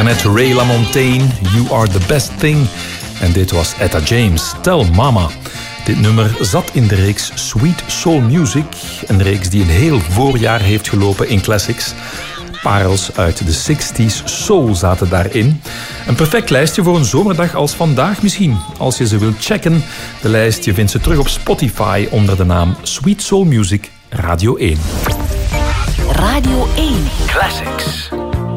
Daarnet Ray LaMontagne, You Are The Best Thing. En dit was Etta James, Tell Mama. Dit nummer zat in de reeks Sweet Soul Music. Een reeks die een heel voorjaar heeft gelopen in classics. Parels uit de 60s soul zaten daarin. Een perfect lijstje voor een zomerdag als vandaag misschien. Als je ze wilt checken, de lijst, je vindt ze terug op Spotify onder de naam Sweet Soul Music Radio 1. Radio 1 Classics.